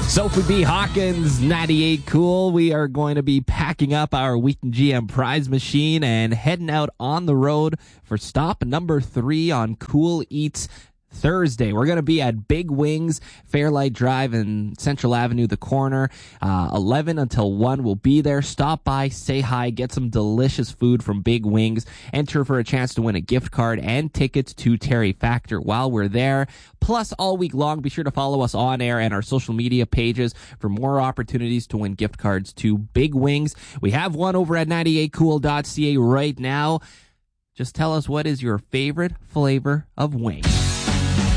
Sophie B. Hawkins, 98 Cool. We are going to be packing up our Wheaton GM prize machine and heading out on the road for stop number 3 on Cool Eats Thursday. We're going to be at Big Wings, Fairlight Drive and Central Avenue, the corner. 11 until 1 we'll be there. Stop by, say hi, get some delicious food from Big Wings. Enter for a chance to win a gift card and tickets to Terry Factor while we're there. Plus, all week long, be sure to follow us on air and our social media pages for more opportunities to win gift cards to Big Wings. We have one over at 98cool.ca right now. Just tell us, what is your favorite flavor of wings?